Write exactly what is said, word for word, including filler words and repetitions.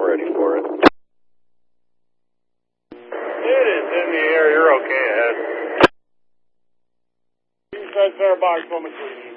ready for it. It is in the air. You're okay ahead. Inside fare box, moment three.